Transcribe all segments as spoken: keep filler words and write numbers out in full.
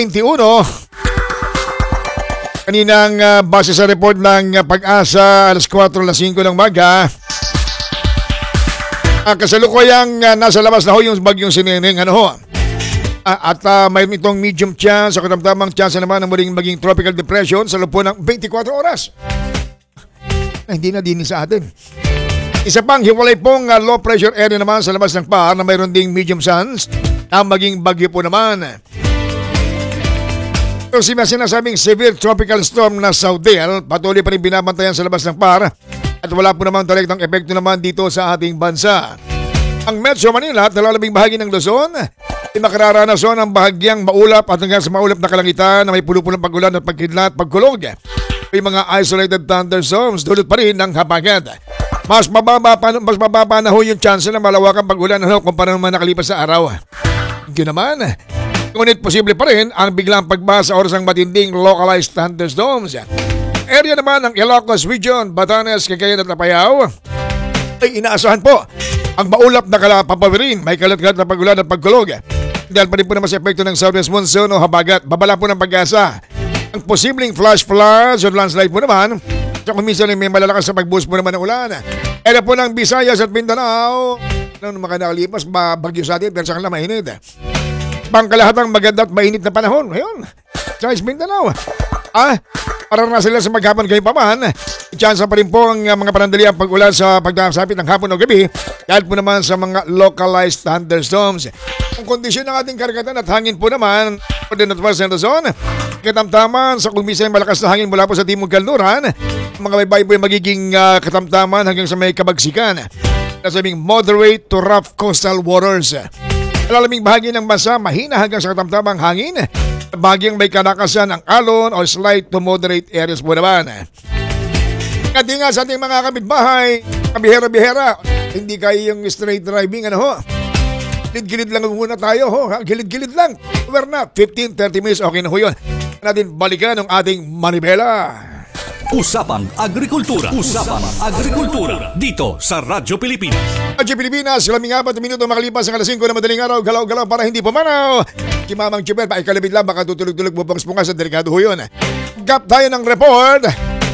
twenty-one. Kaninang uh, base sa report ng uh, Pag-asa, alas kwatro na singko ng maga. Uh, kasalukuyang uh, nasa labas na ho yung bagyong Sineneng. Ano ho? Uh, at uh, mayroon itong medium chance o katamtamang chance naman na muling maging tropical depression sa loob po ng twenty-four oras. Na hindi na din sa atin. Isa pang hiwalay pong uh, low pressure area naman sa labas ng P A R na mayroon ding medium chance na maging bagyo po naman. Ito si sinasabing severe tropical storm na Saudel, patuloy pa rin binabantayan sa labas ng P A R at wala po naman direktang epekto naman dito sa ating bansa. Ang Metro Manila at nalalabing bahagi ng Luzon ay makararanasan ang bahagyang maulap at hanggang sa maulap na kalangitan na may pulo-pulong pagulan at pagkidlat at pagkulog. May mga isolated thunderstorms, dulot pa rin ng habagat. Mas mababa pa, mas mababa na ho yung chance na malawakang pag-ulan na ho kumpara naman nakalipas sa araw. Yun naman, ngunit posible pa rin ang biglang pagbaha sa oras ng matinding localized thunderstorms. Area naman ng Ilocos Region, Batanes, Cagayan at Apayao ay inaasahan po ang maulap na kalapapawirin, may kalat-kalat na pag-ulan at pagkulog. Dahil pa rin po naman sa epekto ng southwest monsoon o habagat, babala po ng Pag-asa. Ang posibleng flash floods o landslide po naman, so kung minsan may malalakas sa pagbuhos po naman ng ulan. Ere po ng Visayas at Mindanao, noong mga nakalipas, bagyo sa atin, pero sa kanila mainit. Pangkalahatang maganda at mainit na panahon. Ngayon, sa Mindanao. Ah, para na sila sa maghapon kayo pa man, chance pa rin po ang mga panandali ang pag-ulan sa pagdasapit ng hapon o gabi dahil po naman sa mga localized thunderstorms. Ang kondisyon ng ating karagatan at hangin po naman, din at west Luzon, katamtaman sa kumisay malakas na hangin mula po sa timog kanluran, mga baybay po ay magiging uh, katamtaman hanggang sa may kabagsikan. Nasabing moderate to rough coastal waters. Alalaming bahagi ng bansa, mahina hanggang sa katamtamang hangin. Bahagyang may kanakasan ang alon o slight to moderate areas po naman. Kati nga sa ating mga kapitbahay, kabihera-bihera, hindi kayo yung straight driving, ano ho? Gilid-gilid lang muna tayo, ho? Gilid-gilid lang. We're na, fifteen to thirty minutes, okay na ho yun. Natin balikan ang ating manibela. Usapang Agrikultura. Usapang Agrikultura. Dito sa Radyo Pilipinas. Radyo Pilipinas, laming apat na minuto makalipas ang alas singko na madaling araw. Galaw-galaw para hindi pumanaw. Si Mamang Chibel, paikalabit lang, baka tutulog-tulog bubang-bunga sa delikado ho yun. Gap tayo ng report.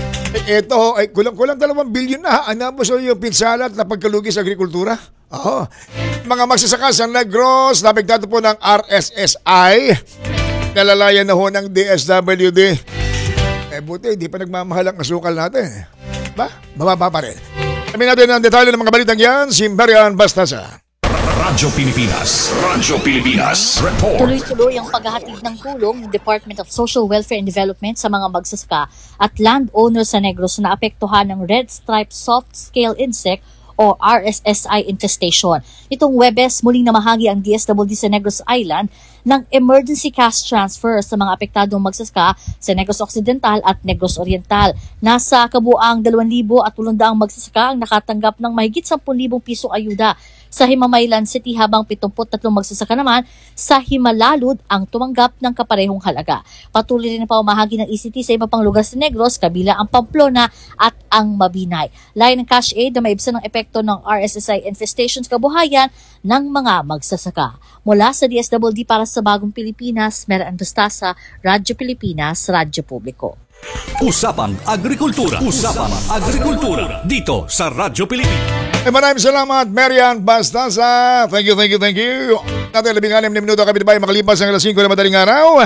Ito, ay kulang-kulang dalawang bilyon na. Anamos yung pinsalat na pagkalugi sa agrikultura. Oo. Mga magsasaka sa Negros, napigtado po ng R S S I. Nalalayan na ho ng D S W D. Eh buti, hindi pa nagmamahal ang asukal natin. Ba? Mababa pa rin. Sabi natin ang detalye ng mga balitang yan, si Marian Bastasa. Radyo Pilipinas. Radyo Pilipinas. Report. Tuloy-tuloy ang paghahatid ng tulong ng Department of Social Welfare and Development sa mga magsasaka at landowners sa Negros na apektuhan ng Red Stripe Soft Scale Insect o R S S I infestation. Itong Webes, muling namahagi ang D S W D sa Negros Island ng emergency cash transfer sa mga apektadong magsasaka sa Negros Occidental at Negros Oriental. Nasa kabuang dalawang libo at walong daang magsasaka ang nakatanggap ng mahigit sampung libong piso ayuda sa Himamaylan City habang pitungput tatlong magsasaka naman sa Himalalud ang tumanggap ng kaparehong halaga. Patuloy rin ang pamamahagi ng E C T sa iba pang lugar sa Negros, kabila ang Pamplona at ang Mabinay. Layan ng cash aid na maibsan ng epekto ng R S S I infestations kabuhayan ng mga magsasaka. Mula sa D S W D para sa Bagong Pilipinas, Marian Bastasa, Radyo Pilipinas, Radyo Publiko. Usapang Agrikultura. Usapang Agrikultura. Dito sa Radyo Pilipinas. Eh, maraming salamat, Marian Bastasa. Thank you, thank you, thank you. Natin labing anim na minuto kami diba makalipas ang alas singko na madaling araw.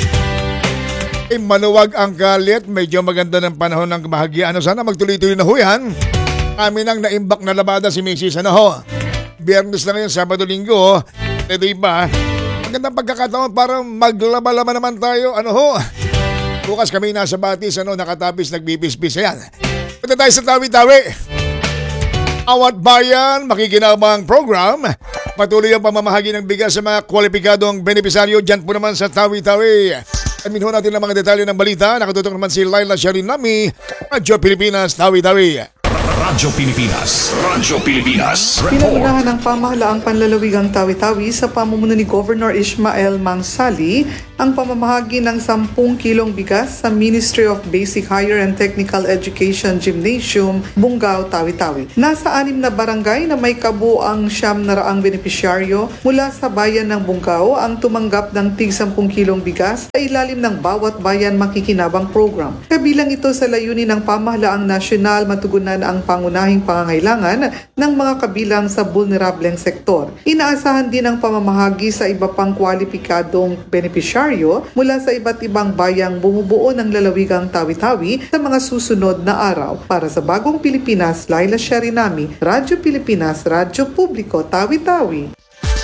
Eh, maluwag ang galit. Medyo maganda ng panahon ng kabahagyaan. Ano, sana magtuloy-tuloy na ho yan. Amin ang naimbak na labada si Missus Ano ho? Biyernes na ngayon, Sabado, Linggo. Eh, diba? Magandang pagkakataon para maglaba-laba naman tayo. Ano ho? Bukas kami nasa Batis, ano, nakatapis, nagbibis-bis. Ayan. Punta tayo sa Tawi-Tawi. Awat Bayan, makikinabang program. Patuloy ang pamamahagi ng bigas sa mga kwalipikadong benepisaryo dyan po naman sa Tawi-Tawi. Amin ho natin ang mga detalye ng balita. Nakatutok naman si Laila Sharinami, Radyo Pilipinas, Tawi-Tawi. Radyo Pilipinas. Radyo Pilipinas. Pinangunahan ng pamahalaang panlalawigang Tawi-Tawi sa pamumuno ni Governor Ishmael Mangsali ang pamamahagi ng sampung kilong bigas sa Ministry of Basic Higher and Technical Education Gymnasium, Bungaw, Tawi-Tawi. Nasa anim na barangay na may kabuang siyam na raang benepisyaryo mula sa bayan ng Bungaw ang tumanggap ng tig sampung kilong bigas sa ilalim ng Bawat Bayan Makikinabang Program. Kabilang ito sa layunin ng pamahalaang nasyonal matugunan ang pangunahing pangangailangan ng mga kabilang sa vulnerableng sektor. Inaasahan din ang pamamahagi sa iba pang kwalipikadong benepisyaryo mula sa iba't ibang bayang bumubuo ng lalawigang Tawi-Tawi sa mga susunod na araw. Para sa Bagong Pilipinas, Laila Sharinami, Radyo Pilipinas, Radyo Publiko, Tawi-Tawi.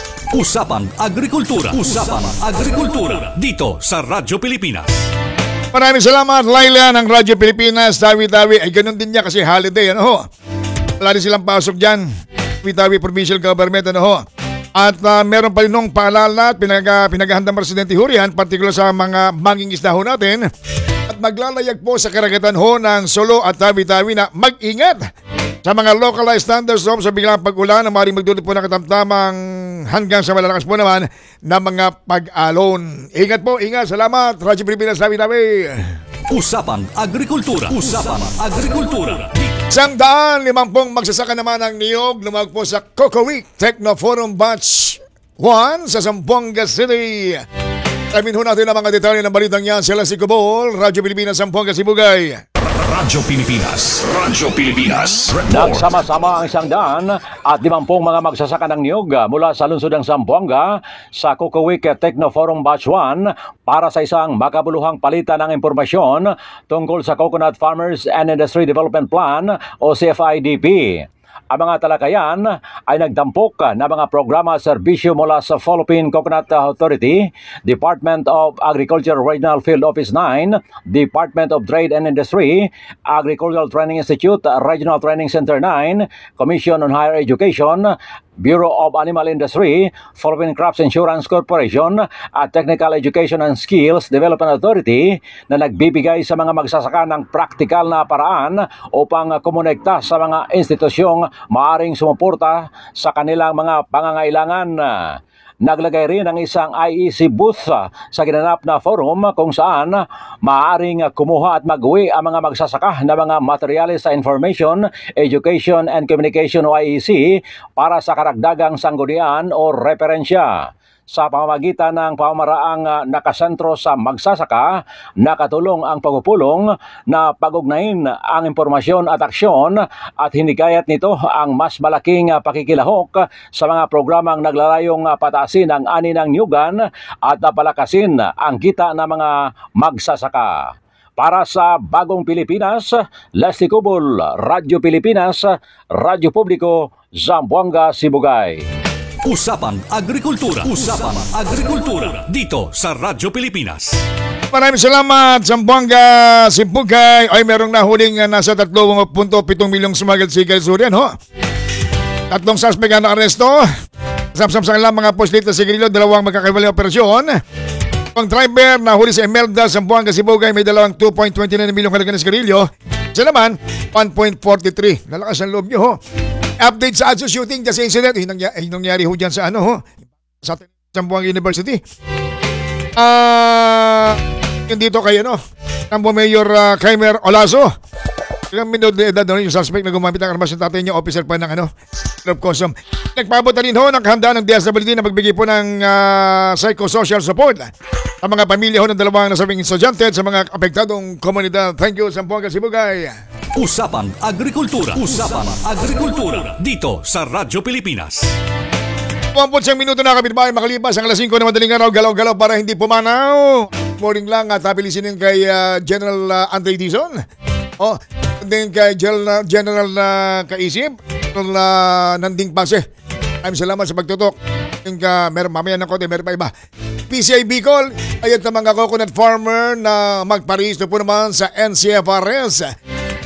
Usapan Agrikultura. Usapan Agrikultura. Dito sa Radyo Pilipinas. Maraming salamat, Laila ng Radyo Pilipinas, Tawi-Tawi. Ay, ganun din niya kasi holiday, ano ho? Wala rin silang pasok dyan. Tawi-Tawi Provincial Government, ano ho? At uh, meron pa rin nung paalala at pinag, pinaghahandang Presidente Hurihan, partikular sa mga manging isda ho natin. At maglalayag po sa karagatan ho ng Solo at Tawi-Tawi na mag-ingat sa mga localized thunderstorms sa biglang pag-ulan na maaaring magdulot po ng katamtamang hanggang sa malalakas po naman na mga pag-alon. Ingat po, ingat. Salamat. Radyo Pilipinas, Tawi-Tawi. Usapan Agrikultura. Usapan Agrikultura. Isang daan limampung magsasaka naman ang niyog lumag po sa Coco Week Techno Forum Batch one sa Zamboanga City. Alamin ho natin ang mga detalye ng balitang yan. Sila si Cobol, Radyo Pilipinas, Zamboanga, Sibugay. Radyo Pilipinas. Radyo Pilipinas. Nagsama-sama ang isang daan at limampung mga magsasaka ng niyog mula sa lungsod ng Zamboanga sa Kukuwik Techno Forum Batch one para sa isang makabuluhang palitan ng impormasyon tungkol sa Coconut Farmers and Industry Development Plan o C F I D P. Ang mga talakayan ay nagdampok na mga programa at serbisyo mula sa Philippine Coconut Authority, Department of Agriculture Regional Field Office nine, Department of Trade and Industry, Agricultural Training Institute, Regional Training Center nine, Commission on Higher Education, Bureau of Animal Industry, Philippine Crops Insurance Corporation at Technical Education and Skills Development Authority na nagbibigay sa mga magsasaka ng praktikal na paraan upang kumonekta sa mga institusyong maaring sumuporta sa kanilang mga pangangailangan. Naglagay rin ng isang I E C booth sa ginanap na forum kung saan maaaring kumuha at mag-uwi ang mga magsasaka na mga materyales sa Information, Education and Communication o I E C para sa karagdagang sanggunian o referensya. Sa pamamagitan ng pamamaraang nakasentro sa magsasaka, nakatulong ang pagpupulong na pag-ugnayin ang impormasyon at aksyon at hinikayat nito ang mas malaking pakikilahok sa mga programang naglalayong pataasin ang ani ng niyugan at palakasin ang kita ng mga magsasaka. Para sa Bagong Pilipinas, Leslie Cobol, Radyo Pilipinas, Radyo Publiko, Zamboanga, Sibugay. Usapan Agrikultura. Usapan Agrikultura. Dito sa Radyo Pilipinas. Maraming salamat, Zamboanga, Sibugay. Ay, merong nahuling uh, nasa three point seven milyong sumagal sigal surian, ho? Tatlong suspect ang naaresto. Samsam-sam lang mga post dito sa Sigarilyo, dalawang magkakaiwalang operasyon. Ang driver na huli sa Emelda, Zamboanga, Sibugay, may dalawang two point two nine milyong halaga ng sigarilyo. Siya naman, one point four three. Nalakas ang loob nyo, ho? Update sa Adso shooting dyan sa incident. Ay, nangyari, ay, nangyari ho dyan sa ano, ho? Sa Zamboanga University. Ah, uh, dito kayo, no? Tambo Mayor uh, Kaimer Olazo. Ilang minuto de edad doon yung suspect na gumamit ng armas ng tatay niya, officer pa ng ano, of custom. Nagpabot na rin ho ng kahandaan ng D S W D na magbigay po ng uh, psychosocial support sa mga pamilya ho ng dalawang nasabing estudyante at sa mga apektadong komunidad. Thank you, Zamboanga, Sibugay. Usapan Agrikultura. Usapan Agrikultura. Dito sa Radyo Pilipinas. Pumampot siyang minuto na kapitbahay makalipas ang alas singko na madaling araw, galaw-galaw para hindi pumanaw. Morning lang at habilisinin kay uh, General uh, Andre Dizon. Oh, and then kay General, General uh, Kaisip, General uh, Nanding Pase. Maraming salamat sa pagtutok. Yung uh, meron mamaya ng konti, meron pa iba. P C I Bicol, ayat na mga coconut farmer na magparehistro po naman sa N C F R S.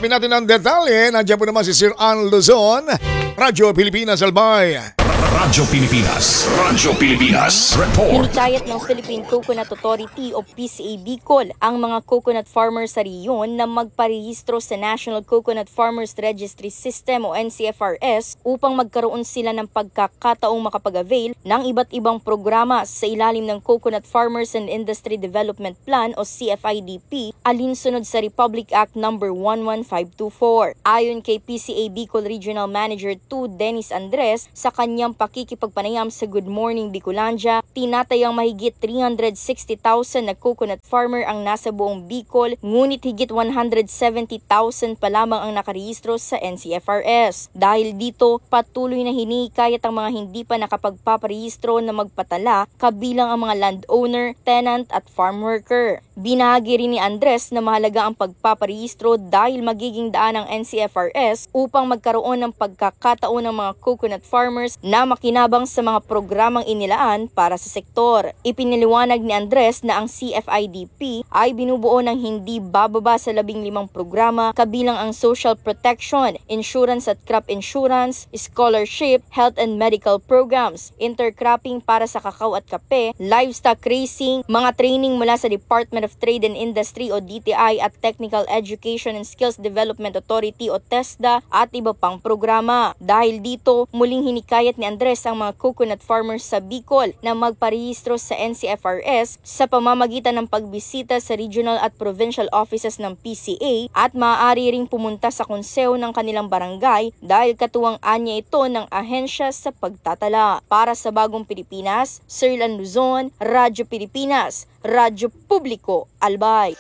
Pinatin ang detalye, nandiyan po naman si Sir Ann Luzon, Radyo Pilipinas Albay. Radyo Pilipinas. Radyo Pilipinas. Report. Hinikayat ng Philippine Coconut Authority o P C A Bicol ang mga coconut farmers sa riyon na magparehistro sa National Coconut Farmers Registry System o N C F R S upang magkaroon sila ng pagkakataong makapag-avail ng iba't ibang programa sa ilalim ng Coconut Farmers and Industry Development Plan o C F I D P alinsunod sa Republic Act number one one five two four. Ayon kay P C A Bicol Regional Manager two Dennis Andres, sa kanyang pakikipagpanayam sa Good Morning Bicolandia, tinatayang mahigit three hundred sixty thousand na coconut farmer ang nasa buong Bicol, ngunit higit one hundred seventy thousand pa lamang ang nakarehistro sa N C F R S. Dahil dito, patuloy na hinikayat ang mga hindi pa nakapagpaparehistro na magpatala, kabilang ang mga landowner, tenant at farm worker. Binahagi rin ni Andres na mahalaga ang pagpaparehistro dahil magiging daan ng N C F R S upang magkaroon ng pagkakataon ng mga coconut farmers na makinabang sa mga programang inilaan para sa sektor. Ipiniliwanag ni Andres na ang C F I D P ay binubuo ng hindi bababa sa labing limang programa, kabilang ang social protection, insurance at crop insurance, scholarship, health and medical programs, intercropping para sa kakao at kape, livestock raising, mga training mula sa Department of Trade and Industry o D T I at Technical Education and Skills Development Authority o TESDA at iba pang programa. Dahil dito, muling hinikayat ni Andres ang mga coconut farmers sa Bicol na magparehistro sa N C F R S sa pamamagitan ng pagbisita sa regional at provincial offices ng P C A at maaari ring pumunta sa konseho ng kanilang barangay dahil katuwang anya ito ng ahensya sa pagtatala. Para sa Bagong Pilipinas, Sir Lan Luzon, Radyo Pilipinas, Radyo Publiko, Albay.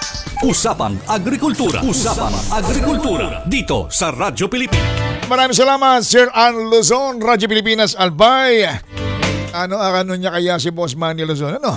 Usapang Agrikultura. Usapang Agrikultura. Dito sa Radyo Pilipinas. Maraming salamat, Sir Ann Luzon, Radyo Pilipinas Albay. Ano ano niya kaya si Boss Manny Luzon? Ano?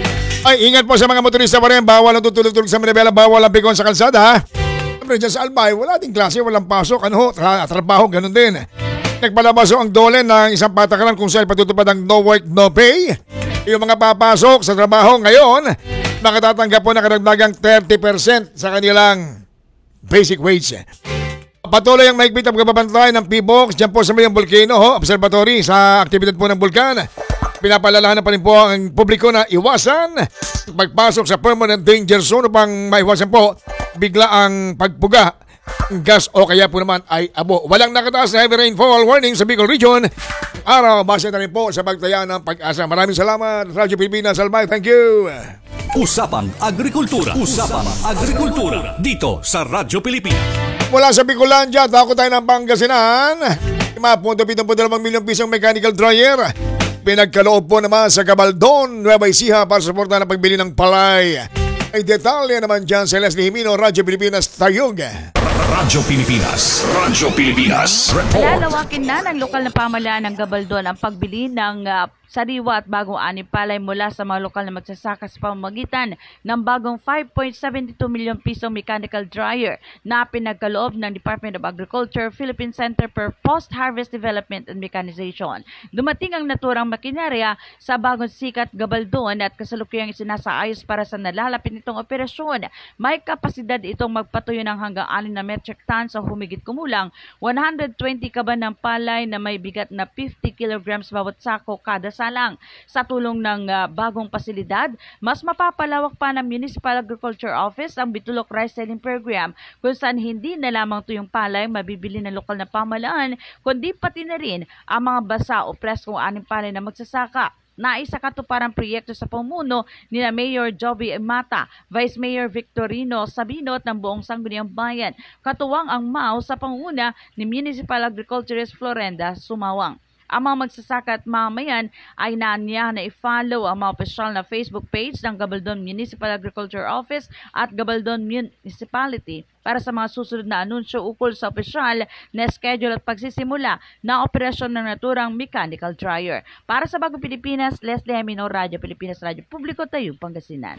Ay, ingat po sa mga motorista pa rin. Bawal ang tutulog-tulog sa Manibela, bawal ang pikon sa kalsada, ha? Siyempre, dyan sa Albay, wala ding klase, walang pasok. Ano ho? Tra- trabaho, ganun din. Nagpalabaso ang dole ng isang patakaran kung saan patutupad ang no work, no pay. Yung mga papasok sa trabaho ngayon, makatatanggap po na karagdagang thirty percent sa kanilang basic wage. Patuloy ang mahigpit ang pagbabantay ng P B O X dyan po sa Mayang Volcano ho, Observatory sa aktibidad po ng bulkan. Pinapalalahanan pa rin po ang publiko na iwasan pagpasok sa permanent danger zone upang maiwasan po bigla ang pagpuga ng gas o kaya po naman ay abo. Walang nakataas na heavy rainfall warning sa Bicol Region. Araw, base na rin po sa pagtaya ng pag-asa. Maraming salamat, Radyo Pilipinas Albay. Thank you. Usapang Agrikultura. Usapang Agrikultura. Dito sa Radyo Pilipinas. Mula sa Bicolandia, tako tayo ng Pangasinan. lima punto pitong dalawang milyong pisong mechanical dryer. Pinagkaloob po naman sa Gabaldon, Nueva Ecija para suporta ng pagbili ng palay. Ay detalye naman dyan sa Leslie Jimino, Radyo Pilipinas, Tayog. Radyo Pilipinas. Radyo Pilipinas. Report. Lalawakin na ng lokal na pamahalaan ng Gabaldon ang pagbili ng uh, sariwa at bagong ani palay mula sa mga lokal na magsasaka sa pamamagitan ng bagong five point seven two milyon pisong mechanical dryer na pinagkaloob ng Department of Agriculture, Philippine Center for Post-Harvest Development and Mechanization. Dumating ang naturang makinarya sa bagong sikat Gabaldon at kasalukuyang isinasaayos para sa nalalapit nitong operasyon. May kapasidad itong magpatuyo ng hanggang anim na metric tons o humigit kumulang one hundred twenty kaban ng palay na may bigat na fifty kilograms bawat sako kada salang. Sa tulong ng uh, bagong pasilidad, mas mapapalawak pa ng Municipal Agriculture Office ang Bitulok Rice Selling Program kung saan hindi na lamang tuyong palay mabibili ng lokal na pamahalaan kundi pati na rin ang mga basa o preskong aning palay na magsasaka. Naisa katuparang proyekto sa pamuno ni na Mayor Joby Mata, Vice Mayor Victorino Sabinot ng buong Sangguniang Bayan, katuwang ang M A O sa panguna ni Municipal Agriculturist Florenda Sumawang. Ang mga magsasaka at mamayan ay naanya na i-follow ang mga opisyal na Facebook page ng Gabaldon Municipal Agriculture Office at Gabaldon Municipality para sa mga susunod na anunsyo ukol sa opisyal na schedule at pagsisimula ng operasyon ng naturang mechanical dryer. Para sa Bagong Pilipinas, Leslie Jimino, Radyo Pilipinas, Radyo Publiko, Tayog, Pangasinan.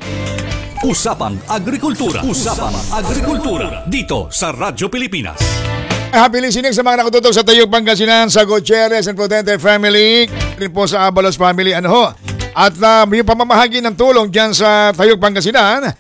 Usapang Agrikultura. Usapang Agrikultura. Dito sa Radyo Pilipinas. Happy listening sa mga nakututok sa Tayog, Pangasinan, sa Gutierrez and Prudente family, rin po sa Abalos family, ano ho. At uh, yung pamamahagi ng tulong dyan sa Tayog, Pangasinan,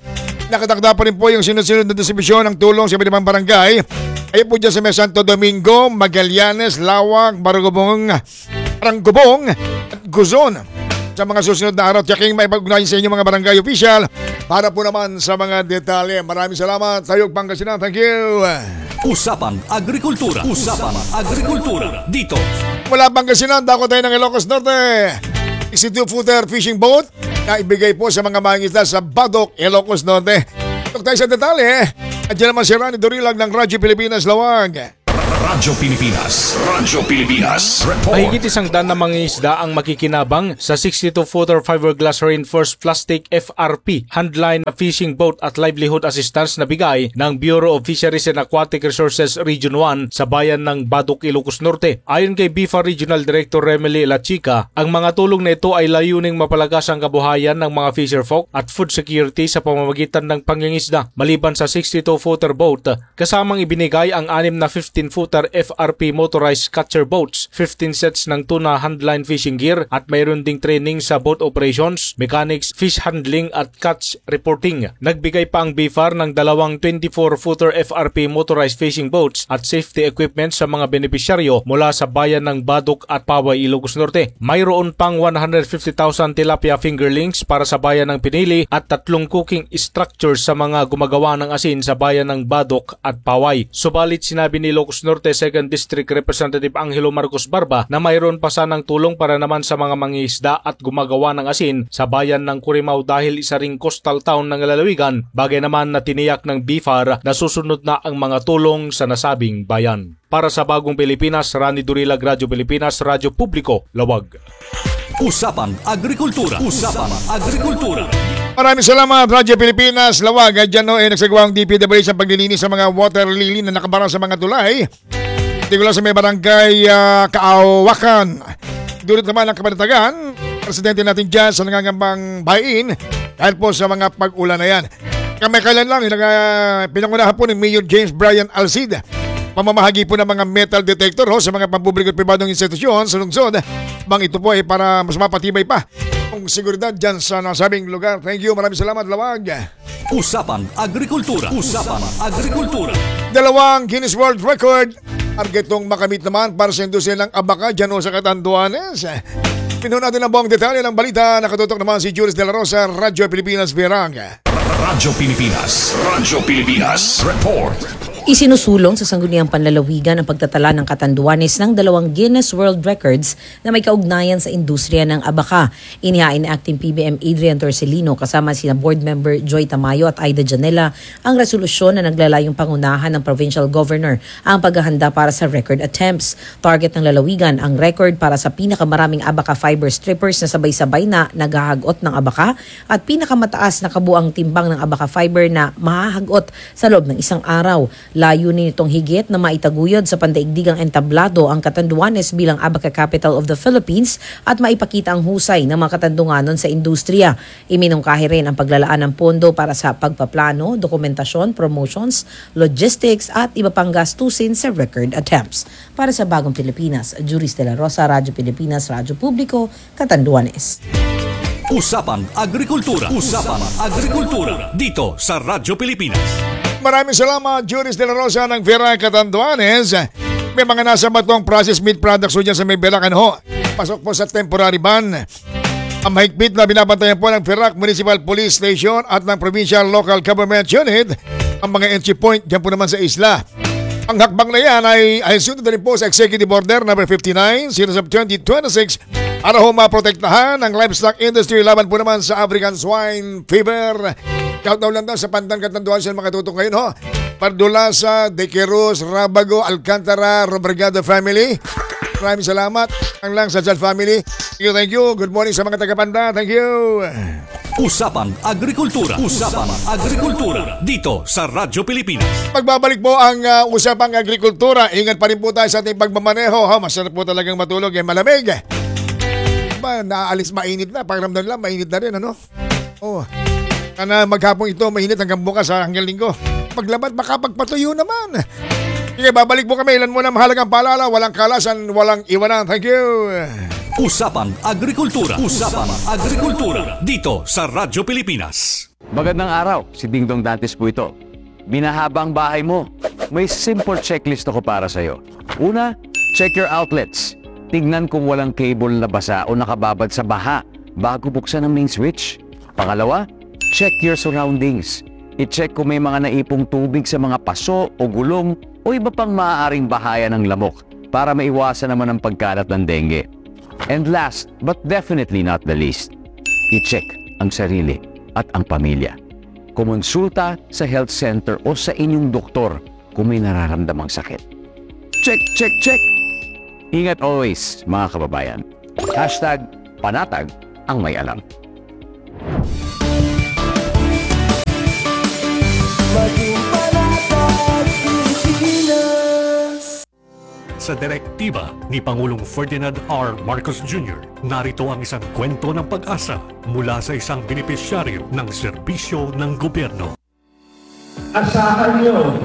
Nakatakda pa rin po yung sinusunod na distribusyon ng tulong sa iba't ibang barangay. Ayun po dyan sa May Santo Domingo, Magallanes, Lawag, Barugubong, Parangubong at Guzon. Sa mga susunod na araw, tiyaking maipag-ugnayan sa inyo mga barangay official para po naman sa mga detalye. Maraming salamat. Tayog Pangasinan. Thank you. Usapan Agrikultura. Usapan Agrikultura. Dito. Mula Pangasinan, dako tayo ng Ilocos Norte. sixty-two footer fishing boat na ibigay po sa mga mangingisda sa Badok, Ilocos Norte. Ito tayo sa detalye. At dyan naman si Rani Dorilag ng Radyo Pilipinas Lawag. Radyo Pilipinas. Radyo Pilipinas. Report. Mahigit isang daan na mangingisda ang makikinabang sa sixty-two footer fiberglass reinforced plastic F R P handline fishing boat at livelihood assistance na bigay ng Bureau of Fisheries and Aquatic Resources Region one sa bayan ng Badok, Ilocos Norte. Ayon kay B I F A Regional Director Remely La Chica, ang mga tulong na ito ay layuning mapalakas ang kabuhayan ng mga fisherfolk at food security sa pamamagitan ng pangingisda. Maliban sa sixty-two footer boat, kasamang ibinigay ang anim na fifteen footer F R P motorized catcher boats, fifteen sets ng tuna handline fishing gear at mayroon ding training sa boat operations, mechanics, fish handling at catch reporting. Nagbigay pa ang B I F A R ng dalawang twenty-four footer F R P motorized fishing boats at safety equipment sa mga benepisyaryo mula sa bayan ng Badok at Paway, Ilocos Norte. Mayroon pang one hundred fifty thousand tilapia fingerlings para sa bayan ng Pinili at tatlong cooking structures sa mga gumagawa ng asin sa bayan ng Badok at Paway. Subalit sinabi ni Ilocos Norte second District Representative Angelo Marcos Barba na mayroon pa sanang tulong para naman sa mga mangingisda at gumagawa ng asin sa bayan ng Curimaw dahil isa ring coastal town ng lalawigan, bagay naman na tiniyak ng B I F A R na susunod na ang mga tulong sa nasabing bayan. Para sa Bagong Pilipinas, Rani Durilag, Radyo Pilipinas, Radyo Publiko, Lawag. Usapan Agrikultura. Usapan Agrikultura. Maraming salamat, Radyo Pilipinas Lawag. At dyan no, eh, nagsagawa ang D P W sa paglilinis sa mga water lily na nakabara sa mga tulay. Tigula sa may barangay uh, Kaawakan. Dulot naman ang kapanatagan, presidente natin dyan sa nangangambang bayin dahil po sa mga pag-ulan na yan. Kamay-kailan lang, uh, pinangunahan po ni Mayor James Brian Alcid. Pamamahagi po ng mga metal detector ho, sa mga pampubliko at pribadong institusyon sa lungsod. Bang ito po ay eh, para mas mapatibay pa ang seguridad dyan sa nasabing lugar. Thank you, maraming salamat, Lawag. Usapan Agrikultura. Usapan Agrikultura. Dalawang Guinness World Record targetong makamit naman para sa industriya ng abaka dyan o sa Catanduanes. Pinuha natin ang buong detalye ng balita. Nakatutok naman si Juris De La Rosa, Radyo Pilipinas Virang. Radyo Pilipinas. Radyo Pilipinas. Report. Isinusulong sa Sangguniang Panlalawigan ang pagtatala ng Catanduanes ng dalawang Guinness World Records na may kaugnayan sa industriya ng abaka. Inihain ni Acting P B M Adrian Torcelino kasama sina board member Joy Tamayo at Aida Janela ang resolusyon na naglalayong pangunahan ng provincial governor ang paghahanda para sa record attempts. Target ng lalawigan ang record para sa pinakamaraming abaka fiber strippers na sabay-sabay na naghahagot ng abaka at pinakamataas na kabuang timbang ng abaka fiber na mahahagot sa loob ng isang araw. Layunin nitong higit na maitaguyod sa pandaigdigang entablado ang Catanduanes bilang abaka capital of the Philippines at maipakita ang husay ng mga Katandunganon sa industriya. Iminungkahi rin ang paglalaan ng pondo para sa pagpaplano, dokumentasyon, promotions, logistics at iba pang gastusin sa record attempts. Para sa Bagong Pilipinas, Juris De La Rosa, Radyo Pilipinas, Radyo Publiko, Catanduanes. Usapan Agrikultura. Usapan Agrikultura. Dito sa Radyo Pilipinas. Maraming salamat, Juris De La Rosa ng Vera Catanduanes. May mga nasa batong processed meat products dyan sa may Belacan ho. Pasok po sa temporary ban. Ang mahigpit na binabantayan po ng Verac Municipal Police Station at ng Provincial Local Government Unit ang mga entry point dyan po naman sa isla. Ang hakbang na yan ay ayon na rin po sa Executive Order number fifty-nine, Series of twenty twenty-six para ho maprotektahan ang livestock industry laban po naman sa African Swine Fever. Countdown lang daw sa Pantan Catanduanes yung makatutok ngayon ho. Pardulasa, De Queiroz, Rabago, Alcantara, Robregado family. Maraming salamat. Ang lang sa Jal family. Thank you, thank you. Good morning sa mga taga-Panda. Thank you. Usapan Agrikultura. Usapan Agrikultura. Dito sa Radyo Pilipinas. Pagbabalik po ang uh, Usapang Agrikultura. Ingat pa rin po tayo sa ating pagmamaneho. Ha? Masarap po talagang matulog. Eh, malamig. Ba, naaalis mainit na. Pakiramdam lang, mainit na rin. Ano? Oh. Kana maghapong ito, mainit hanggang bukas ha, hanggang linggo. Paglabad, makapagpatuyo naman. Sige, babalik po kami. Ilan muna mahalagang paalala. Walang kalasan, walang iwanan. Thank you. Usapan Agrikultura. Usapan Agrikultura. Dito sa Radyo Pilipinas. Magandang araw, si Dingdong Dantes po ito. Binahaba ang bahay mo. May simple checklist ako para sa'yo. Una, check your outlets. Tignan kung walang cable na basa o nakababad sa baha bago buksan ang main switch. Pangalawa, check your surroundings. I-check kung may mga naipong tubig sa mga paso o gulong o iba pang maaaring bahaya ng lamok para maiwasan naman ang pagkalat ng dengue. And last, but definitely not the least, i-check ang sarili at ang pamilya. Kumonsulta sa health center o sa inyong doktor kung may nararamdamang sakit. Check, check, check! Ingat always, mga kababayan. Hashtag panatag ang may alam. Sa direktiba ni Pangulong Ferdinand R. Marcos Junior, narito ang isang kwento ng pag-asa mula sa isang benepisyaryo ng serbisyo ng gobyerno. Asahan nyo,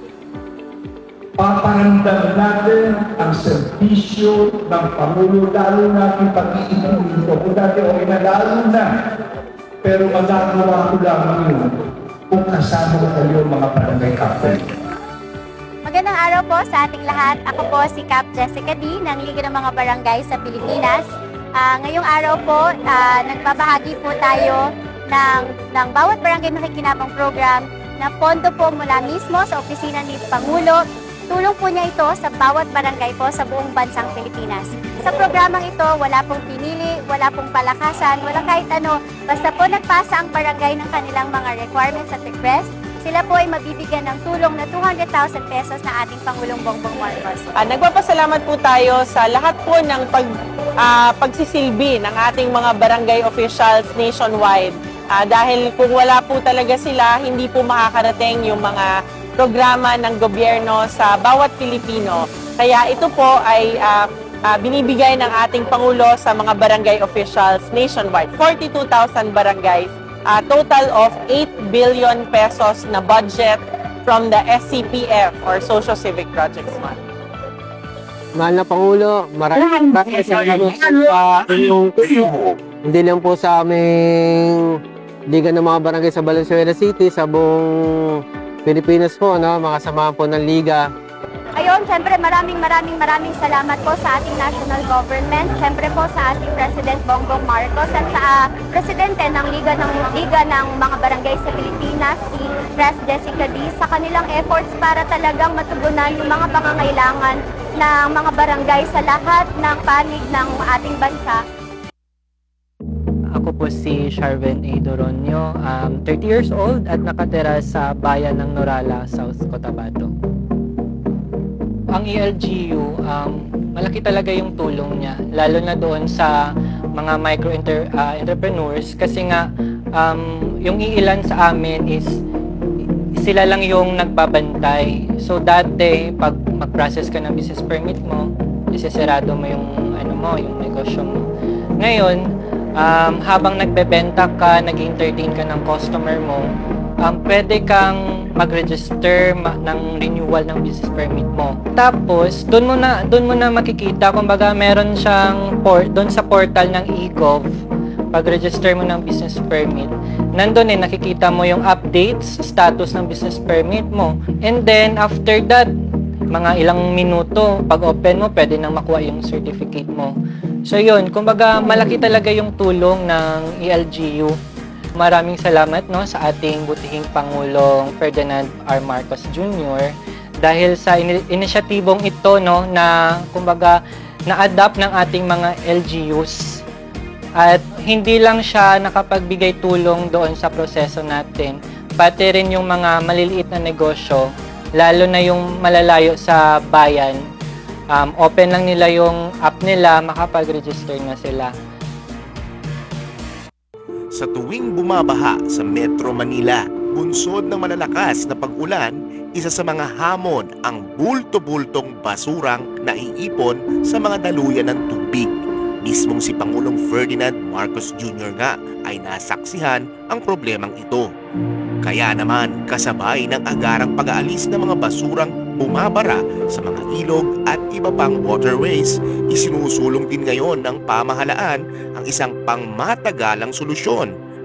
paparamdam natin ang serbisyo ng Pangulo, lalo natin pag-iibig dito. Kung dati okay na, lalo na. Pero magagawa ko lang yun kung kasama kayo mga barangay captain. Magandang araw po sa ating lahat. Ako po si Cap Jessica D. ng Liga ng Mga Barangay sa Pilipinas. Uh, ngayong araw po, uh, nagbabahagi po tayo ng, ng bawat barangay makikinabang program na pondo po mula mismo sa opisina ni Pangulo. Tulong po niya ito sa bawat barangay po sa buong bansang Pilipinas. Sa programang ito, wala pong pinili, wala pong palakasan, wala kahit ano. Basta po nagpasa ang barangay ng kanilang mga requirements at request, sila po ay mabibigyan ng tulong na two hundred thousand pesos na ating Pangulong Bongbong Marcos. Uh, nagpapasalamat po tayo sa lahat po ng pag, uh, pagsisilbi ng ating mga barangay officials nationwide. Uh, dahil kung wala po talaga sila, hindi po makakarating yung mga programa ng gobyerno sa bawat Pilipino. Kaya ito po ay uh, uh, binibigay ng ating Pangulo sa mga barangay officials nationwide. forty-two thousand barangays. Uh, total of eight billion pesos na budget from the S C P F or Social Civic Projects Fund. Mahal na Pangulo, maraming maraming salamat sa inyong tulong. Hindi lang po sa aming Liga ng mga Barangay sa Valenzuela City, sa buong Pilipinas po, no? Mga samahan po ng Liga. Ayun, syempre maraming maraming maraming salamat po sa ating national government, syempre po sa ating President Bongbong Marcos at sa uh, Presidente ng Liga ng Liga ng mga Barangay sa Pilipinas, si Pres Jessica D, sa kanilang efforts para talagang matugunan yung mga pangangailangan ng mga barangay sa lahat ng panig ng ating bansa. Ako po si Sharven A. Doronio, um, thirty years old at nakatira sa bayan ng Norala, South Cotabato. Ang E L G U, um, malaki talaga yung tulong niya, lalo na doon sa mga micro-entrepreneurs kasi nga um, yung iilan sa amin is sila lang yung nagbabantay. So dati, pag mag-process ka ng business permit mo, isesarado mo yung, ano mo, yung negosyo mo. Ngayon, um, habang nagbebenta ka, nag-entertain ka ng customer mo, um, pwede kang mag-register ma- ng renewal ng business permit mo. Tapos, doon mo na doon mo na makikita kumbaga meron siyang port doon sa portal ng e-gov. Pag-register mo ng business permit, nandoon eh nakikita mo yung updates, status ng business permit mo. And then after that, mga ilang minuto, pag open mo, pwede nang makuha yung certificate mo. So yun, kumbaga malaki talaga yung tulong ng E L G U. Maraming salamat no sa ating butihing Pangulong Ferdinand R. Marcos Junior dahil sa in- inisyatibong ito no na kumbaga na-adapt ng ating mga L G Us at hindi lang siya nakapagbigay tulong doon sa proseso natin, pati rin yung mga maliliit na negosyo, lalo na yung malalayo sa bayan. Um, open lang nila yung app nila, makapag-register na sila. Sa tuwing bumabaha sa Metro Manila, bunsod ng malalakas na pag-ulan, isa sa mga hamon ang bulto-bultong basurang naiipon sa mga daluyan ng tubig. Mismong si Pangulong Ferdinand Marcos Junior nga ay nasaksihan ang problemang ito. Kaya naman kasabay ng agarang pag-aalis ng mga basurang bumabara sa mga ilog at iba pang waterways, isinusulong din ngayon ng pamahalaan ang isang pangmatagalang solusyon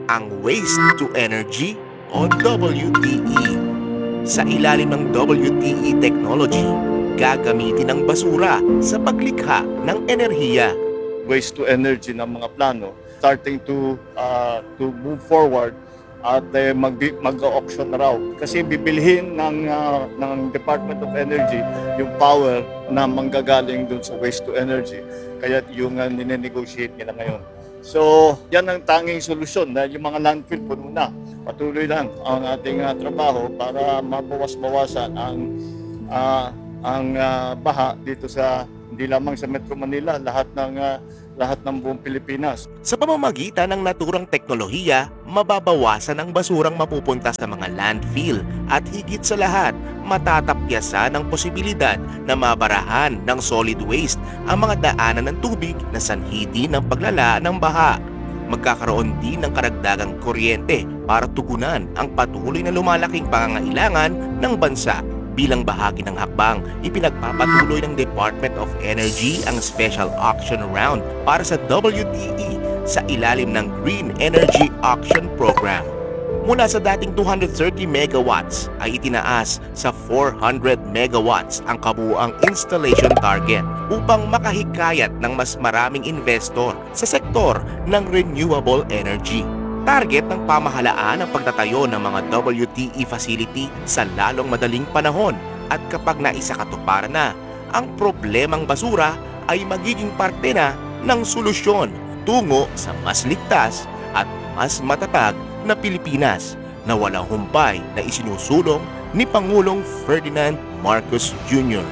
ang Waste to Energy o W T E. Sa ilalim ng W T E technology, gagamitin ang basura sa paglikha ng enerhiya. Waste to energy ng mga plano starting to uh, to move forward at uh, mag mag-auction na raw kasi bibilhin ng uh, ng Department of Energy yung power na manggagaling dun sa waste to energy, kaya yung uh, nine-negotiate nila ngayon. So yan ang tanging solusyon dahil yung mga landfill puno na. Patuloy lang ang ating uh, trabaho para mabawas-bawasan ang uh, ang uh, baha dito sa hindi lamang sa Metro Manila, lahat ng uh, lahat ng buong Pilipinas. Sa pamamagitan ng naturang teknolohiya, mababawasan ang basurang mapupunta sa mga landfill at higit sa lahat, matatapyasan ang posibilidad na mabarahan ng solid waste ang mga daanan ng tubig na sanhi din ng paglala ng baha. Magkakaroon din ng karagdagang kuryente para tugunan ang patuloy na lumalaking pangangailangan ng bansa. Bilang bahagi ng hakbang, ipinagpapatuloy ng Department of Energy ang special auction round para sa W T E sa ilalim ng Green Energy Auction Program. Mula sa dating two hundred thirty megawatts ay itinaas sa four hundred megawatts ang kabuuang installation target upang makahikayat ng mas maraming investor sa sektor ng renewable energy. Target ng pamahalaan ang pagtatayo ng mga W T E facility sa lalong madaling panahon at kapag naisakatuparan na, ang problemang basura ay magiging parte na ng solusyon tungo sa mas ligtas at mas matatag na Pilipinas na walang humpay na isinusulong ni Pangulong Ferdinand Marcos Junior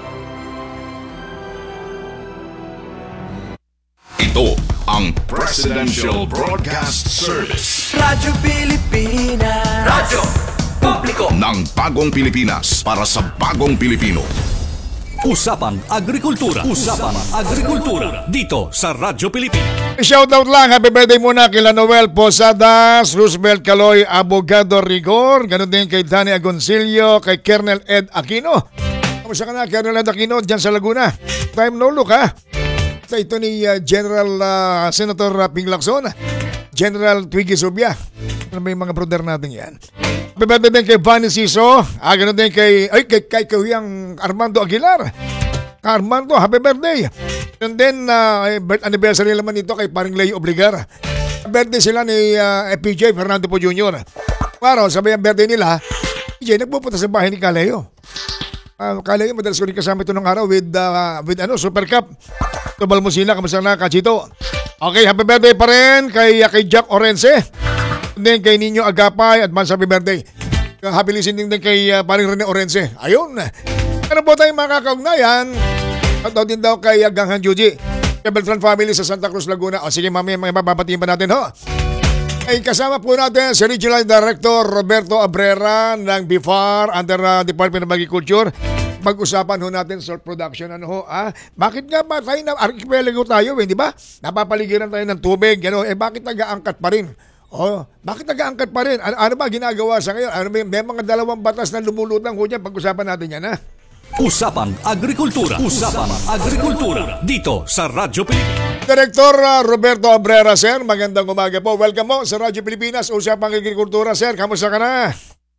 Ito ang Presidential Broadcast Service. Radyo Pilipinas. Radyo Publiko ng bagong Pilipinas para sa bagong Pilipino. Usapang Agrikultura. Usapang Agrikultura dito sa Radyo Pilipinas. Shoutout lang, happy birthday muna kila Noel Posadas, Roosevelt Caloy, Abogado Rigor, ganun din kay Danny Agoncillo, kay Colonel Ed Aquino. Kamusta ka na, Colonel Ed Aquino, dyan sa Laguna? Time no look, ha? Ito ni uh, General uh, Senator uh, Ping Lacson, General Twiggy Subia. May mga brother natin yan. Happy birthday din kay Vanny Siso. Ah, ganun din kay, ay, kay, kay Kuyang Armando Aguilar. Armando, happy birthday. And then, uh, anniversary naman ito kay paring Leo Obligar. Birthday sila ni uh, P J Fernando po Junior Paro, sabi ang birthday nila, P J, nagpupunta sa bahay ni Kaleo. Uh, Kaleo, madalas ko rin kasama ito ng araw with, uh, with ano, Super Cup. Tubal mo sila, kamusta na, Kachito? Okay, happy birthday pa rin kay, uh, kay Jack Orense. And then kay Nino Agapay, advance happy birthday. Happy listening din kay uh, paring Rene Orense. Ayun. Ano po tayong makakaugnayan? At din daw kay uh, Ganghan Juji. Kay Beltran family sa Santa Cruz, Laguna. O sige, mamaya may mababatiin pa natin, ho? Ay kasama po natin si Regional Director Roberto Abrera ng B I F A R under uh, Department of Agriculture. Pag-usapan ho natin salt production, ano ho, ah? Bakit nga ba tayo na archipelago tayo, eh, di ba? Napapaligiran tayo ng tubig, ano, eh bakit nag-aangkat pa rin? Oh, bakit nag-aangkat pa rin? Ano, ano ba ginagawa sa ngayon? Ano, may, may mga dalawang batas na lumulutang ho dyan, pag-usapan natin yan, ha? Usapang Agrikultura. Usapang Agrikultura dito sa Radyo Pilipinas. Director uh, Roberto Abrera, sir, magandang umaga po. Welcome po sa Radyo Pilipinas, Usapang Agrikultura, sir. Kamusta ka na?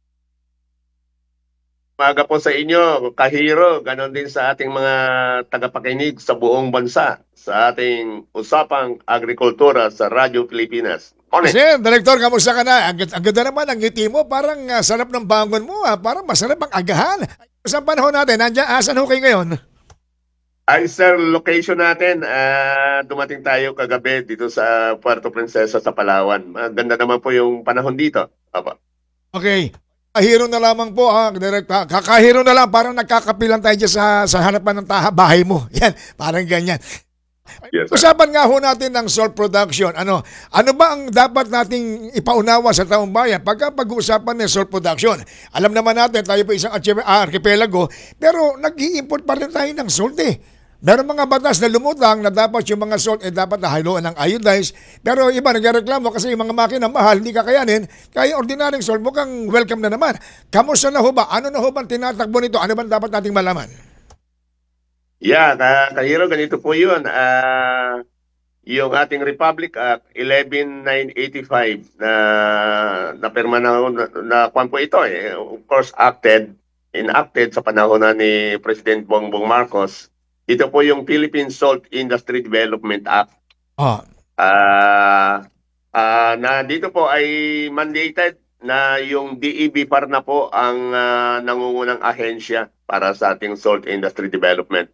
Umaga po sa inyo, kahiro, ganon din sa ating mga tagapakinig sa buong bansa sa ating Usapang Agrikultura sa Radyo Pilipinas. Honest. Sir, Director, kamusta ka na? Ang, ang ganda naman, ang ngiti mo, parang uh, sarap ng bangon mo, ha? Parang masarap ang agahan. Sa panahon natin, nandiyan, asan ho kayo ngayon? Ay sir, location natin, uh, dumating tayo kagabi dito sa Puerto Princesa sa Palawan. Maganda naman po yung panahon dito. Apa. Okay. Kahiro na lamang po, ha, direct, ha? Kakahiro na lang, parang nagkakapilan tayo dyan sa, sa harapan ng taha, bahay mo. Yan, parang ganyan. Yes, usapan nga ho natin ng salt production. Ano, ano ba ang dapat nating ipaunawa sa taong bayan pagka pag-uusapan ng salt production? Alam naman natin, tayo po isang archipelago, pero nag-i-import pa rin tayo ng salt eh. Meron mga batas na lumutang na dapat yung mga salt eh dapat nahaluan ng iodized. Pero iba nagreklamo kasi yung mga makina mahal, hindi kakayanin. Kaya ordinaryong salt mukhang welcome na naman. Kamusta na ho ba? Ano na ho bang tinatakbo nito? Ano bang dapat nating malaman? Yeah, kahiro, ganito po yun. Uh, yung ating Republic Act eleven nine eighty-five na napirma na, na, na kwan po ito eh. Of course, acted, enacted sa panahon na ni President Bongbong Marcos. Ito po yung Philippine Salt Industry Development Act. Ah. Ah, ah, na dito po ay mandated na yung D E B P A R na po ang ah, nangungunang ahensya para sa ating salt industry development.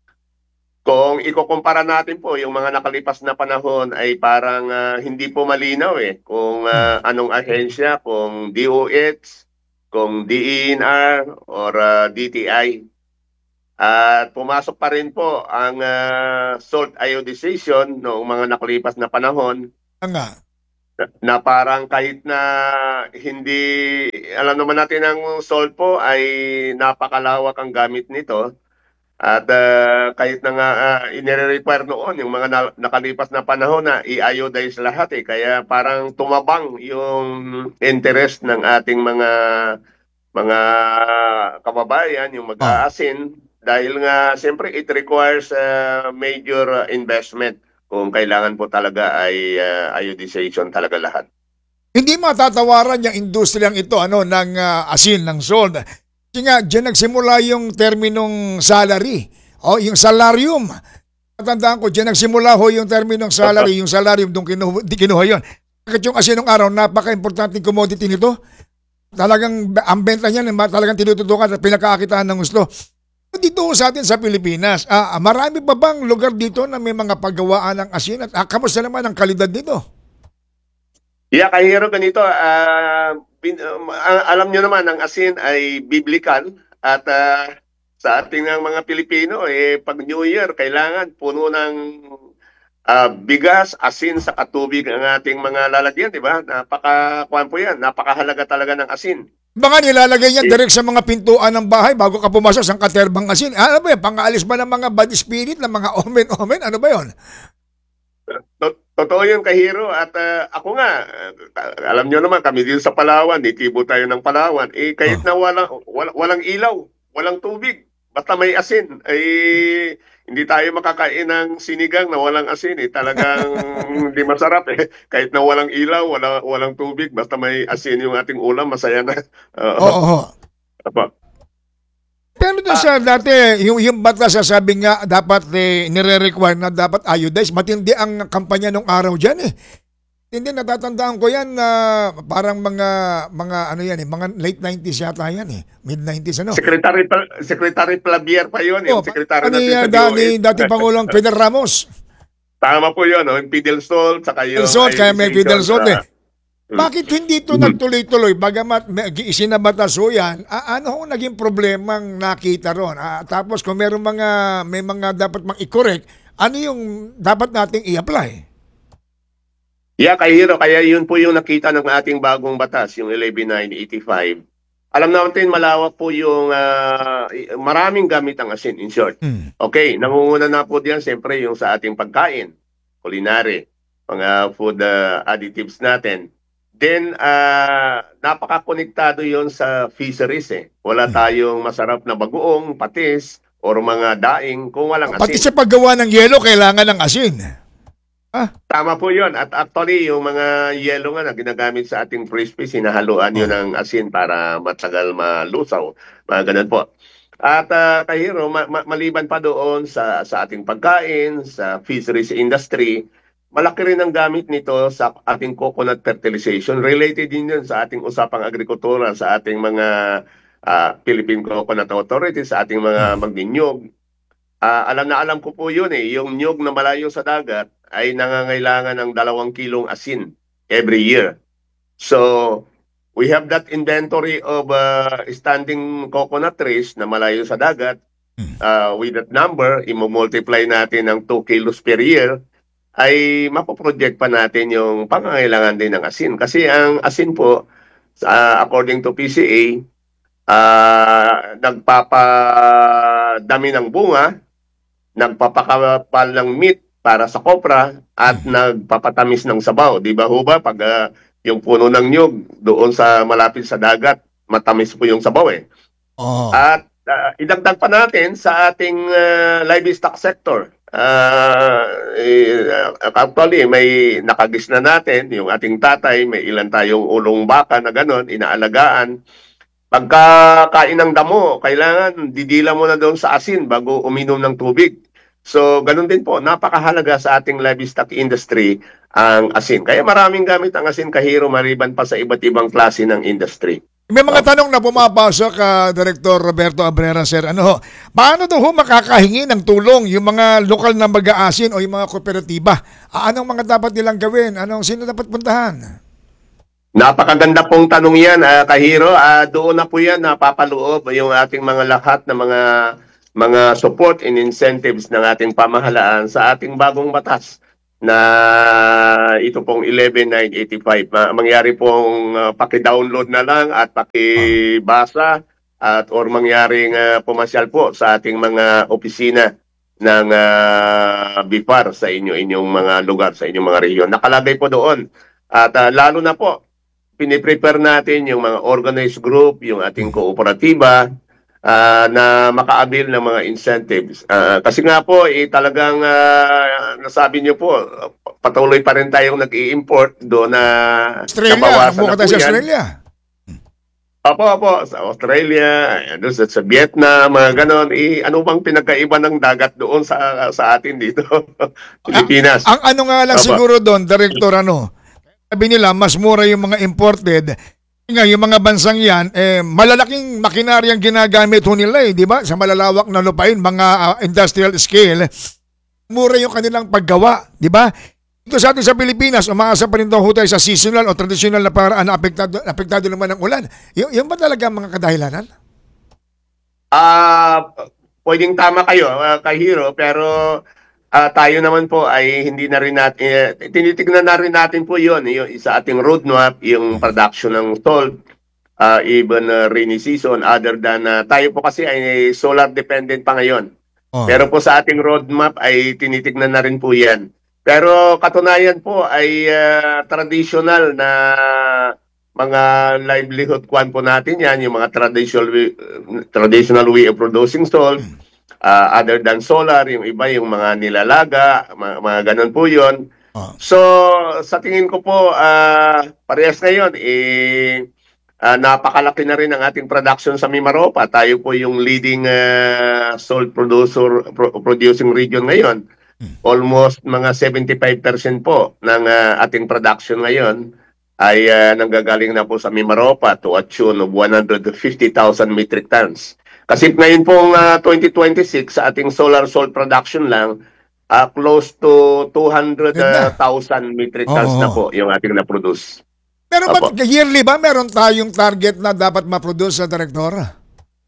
Kung ikukumpara natin po yung mga nakalipas na panahon ay parang ah, hindi po malinaw eh kung ah, anong ahensya, kung D O H, kung D E N R or ah, D T I. At pumasok pa rin po ang ah, salt iodization noong mga nakalipas na panahon. Nga. Na, na parang kahit na hindi, alam naman natin ang salt po ay napakalawak ang gamit nito. At ah, kahit na nga uh, inire-require noon yung mga na, nakalipas na panahon na i-iodize lahat eh. Kaya parang tumabang yung interest ng ating mga mga kababayan, yung mag-aasin. Dahil nga, siyempre, it requires uh, major uh, investment kung kailangan po talaga ay uh, iodization talaga lahat. Hindi matatawaran yung industriyang ito ano ng uh, asin, ng salt. Kasi nga, dyan nagsimula yung terminong salary o yung salarium. Natandaan ko, dyan nagsimula ho yung terminong salary, yung salarium, doon kinuha, di kinuha yun. Bakit yung asin ng araw, napaka-importanting commodity nito. Talagang ang benta niyan, talagang tinututukan at pinakaakitaan ng gusto. Dito sa atin sa Pilipinas, ah, marami pa bang lugar dito na may mga paggawaan ng asin? At ah, kamusta naman ang kalidad nito? Yeah, kahiro ganito, uh, bin, uh, alam nyo naman, ang asin ay biblical at uh, sa ating ng mga Pilipino, eh, pag New Year, kailangan puno ng uh, bigas, asin sa katubig ang ating mga lalagyan, di ba? Napaka-kuwan po yan, napakahalaga talaga ng asin. Baka nilalagay niya direct sa mga pintuan ng bahay bago ka pumasok sa katerbang asin. Ano ba yun? Pang-aalis ba ng mga bad spirit, ng mga omen-omen? Ano ba yun? Totoo yun, Kahiro. At uh, ako nga, uh, alam nyo naman, kami din sa Palawan, nitibo tayo ng Palawan. Eh, kahit na walang, walang, walang ilaw, walang tubig, basta may asin, eh, hindi tayo makakain ng sinigang na walang asin. Eh. Talagang hindi masarap. Eh. Kahit na walang ilaw, wala, walang tubig, basta may asin yung ating ulam, masaya na. Uh, Oo. oo. Apa. Pero doon sa dati, yung, yung batas sasabi nga dapat eh, nire-require na dapat iodize. Matindi ang kampanya nung araw dyan eh. Hindi, natatandaan ko yan na uh, parang mga, mga ano yan eh, mga late nineties yata yan eh. mid nineties ano. Secretary, Secretary Plavier pa yun. Oh, yung Secretary ano yan, natin dati Pangulong Fidel Ramos. Tama po yun, no? Yung Fidel Salt, saka yung... Fidel Salt, kaya may Fidel Salt eh. Hmm. Bakit hindi ito nagtuloy-tuloy? Bagamat isinabatas ho yan, a- ano ho naging problemang nakita ron? Ah, tapos kung meron mga, may mga dapat mang i-correct, ano yung dapat nating i-apply? Yeah, Kahiro, kaya yun po yung nakita ng ating bagong batas, yung eleven nine eighty-five. Alam natin malawak po yung uh, maraming gamit ang asin, in short. Hmm. Okay, nangunguna na po diyan siyempre yung sa ating pagkain, culinary, mga food uh, additives natin. Then, uh, napaka-konektado yon sa fisheries eh. Wala tayong masarap na bagoong, patis, or mga daing kung walang asin. Pati sa paggawa ng yelo, kailangan ng asin. Ah. Tama po yon. At actually, yung mga yelo nga na ginagamit sa ating crispy, sinahaluan yun ng asin para matagal malusaw. Mga ganun po. At uh, Kahiro, ma- ma- maliban pa doon sa, sa ating pagkain, sa fisheries industry, malaki rin ang gamit nito sa ating coconut fertilization. Related din yun sa ating usapang agrikultura, sa ating mga uh, Philippine Coconut Authority, sa ating mga magninyog. Uh, alam na alam ko po yun eh, yung nyog na malayo sa dagat ay nangangailangan ng dalawang kilong asin every year. So, we have that inventory of uh, standing coconut trees na malayo sa dagat. Uh, with that number, i-multiply natin ng two kilos per year, ay mapoproject pa natin yung pangangailangan din ng asin. Kasi ang asin po, uh, according to P C A, uh, nagpapadami ng bunga, nagpapakapal ng meat para sa kopra, at nagpapatamis ng sabaw. Di ba ho ba? Pag uh, yung puno ng nyug doon sa malapit sa dagat, matamis po yung sabaw eh. Oh. At uh, idagdag pa natin sa ating uh, livestock sector. Ah, eh, actually, may nakagis na natin, yung ating tatay, may ilan tayong ulong baka na gano'n, inaalagaan. Pagkakain ng damo, kailangan didila mo na doon sa asin bago uminom ng tubig. So, ganun din po, napakahalaga sa ating livestock industry ang asin. Kaya maraming gamit ang asin kahiro maliban pa sa iba't ibang klase ng industry. May mga tanong na pumapasok, uh, Director Roberto Abrera, sir. Ano ho, paano daw ho makakahingi ng tulong yung mga lokal na mag-aasin o yung mga kooperatiba? Ah, anong mga dapat nilang gawin? Anong sino dapat puntahan? Napakaganda pong tanong yan, uh, Kahiro. Uh, doon na po yan napapaloob yung ating mga lahat na mga mga support and incentives ng ating pamahalaan sa ating bagong batas na ito pong eleven nine eighty-five. Ma- mangyari pong uh, paki-download na lang at paki-basa at or mangyaring uh, pumasyal po sa ating mga opisina ng uh, B I F A R sa inyo inyong mga lugar, sa inyong mga rehiyon. Nakalagay po doon. At uh, lalo na po, piniprepare natin yung mga organized group, yung ating kooperatiba, uh, na maka-avail ng mga incentives. Uh, kasi nga po, eh, talagang uh, nasabi niyo po, patuloy pa rin tayong nag-i-import doon na Australia, nabawasan mukha na tayo po sa yan. Australia. Opo, opo, sa Australia, doon sa, sa Vietnam, mga ganon. Eh, ano bang pinagkaiba ng dagat doon sa sa atin dito, Pilipinas? Ang ano nga lang Opo. siguro doon, Director, ano, sabi nila, mas mura yung mga imported. Nga, yung mga bansang yan, eh, malalaking makinarya ang ginagamit ho nila, eh, di ba? Sa malalawak na lupain, mga uh, industrial scale, mura yung kanilang paggawa, di ba? Ito sa atin sa Pilipinas, umaasa pa rin daw ho tayo sa seasonal o traditional na paraan na apektado, apektado naman ng ulan. Y- yung ba talaga ang mga kadahilanan? Ah, pwedeng tama kayo, uh, Kahiro, pero ah, tayo naman po ay hindi na rin natin, eh, tinitignan na rin natin po yun, yung sa ating roadmap, yung production ng salt, uh, even uh, rainy season, other than uh, tayo po kasi ay solar dependent pa ngayon. Oh. Pero po sa ating roadmap ay tinitignan na rin po yan. Pero katunayan po ay uh, traditional na mga livelihood kwan po natin yan, yung mga traditional way, traditional way of producing salt, uh, other than solar, yung iba yung mga nilalaga, mga, mga ganun po yun. So, sa tingin ko po, uh, parehas ngayon, eh, uh, napakalaki na rin ang ating production sa Mimaropa. Tayo po yung leading uh, salt producer, pro- producing region ngayon. Almost mga seventy-five percent po ng uh, ating production ngayon ay uh, nanggagaling na po sa Mimaropa to a tune of one hundred fifty thousand metric tons. Kasi ngayon pong uh, twenty twenty-six sa ating solar salt production lang, uh, close to two hundred thousand metric tons Oo. na po yung ating na-produce. Pero Opo. ba't yearly ba meron tayong target na dapat ma-produce sa Director?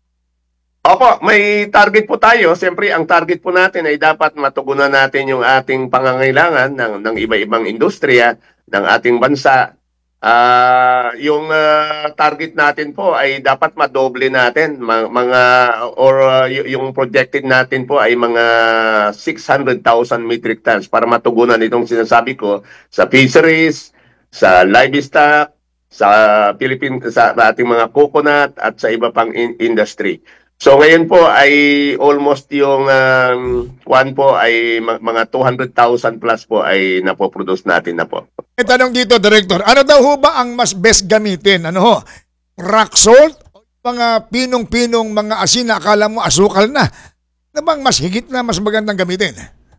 Opo, may target po tayo. Siyempre, ang target po natin ay dapat matugunan natin yung ating pangangailangan ng, ng iba-ibang industriya ng ating bansa. Ah, yung ah, target natin po ay dapat madoble natin mga, mga or ah, y- yung projected natin po ay mga six hundred thousand metric tons para matugunan itong sinasabi ko sa fisheries, sa livestock, sa Philippine sa ating mga coconut at sa iba pang in- industry. So ngayon po ay almost yung um, one po ay ma- mga two hundred thousand plus po ay napoproduce natin na po. May tanong dito, Director, ano daw ho ba ang mas best gamitin? Ano ho? Rock salt? O mga pinong-pinong mga asin na akala mo asukal na? Ano bang mas higit na mas magandang gamitin?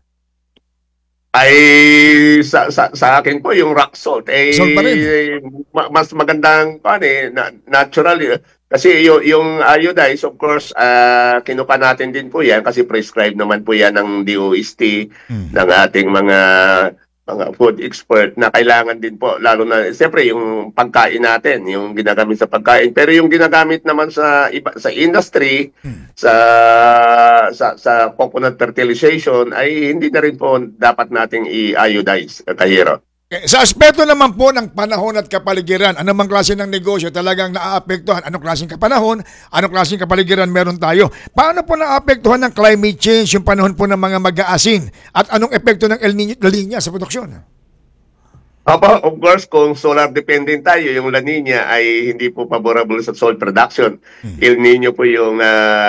Ay sa, sa, sa akin po yung rock salt ay Salt pa rin. ma- mas magandang paano eh, na, natural eh. Kasi yung, yung iodized, of course, uh, kinuka natin din po yan kasi prescribed naman po yan ng D O S T, ng ating mga mga food expert na kailangan din po, lalo na, siyempre, yung pagkain natin, yung ginagamit sa pagkain. Pero yung ginagamit naman sa iba, sa industry, sa, sa sa coconut fertilization, ay hindi na rin po dapat nating i-iodize, Kahiro. Eh, Sa aspeto naman po ng panahon at kapaligiran, anumang klase ng negosyo talagang naaapektuhan? Anong klaseng kapanahon? Anong klaseng kapaligiran meron tayo? Paano po naapektuhan ng climate change yung panahon po ng mga mag-aasin? At anong epekto ng El Niño La Niña sa produksyon? Opo, of course, kung solar dependent tayo, yung La Nina ay hindi po favorable sa salt production. El Nino po yung uh,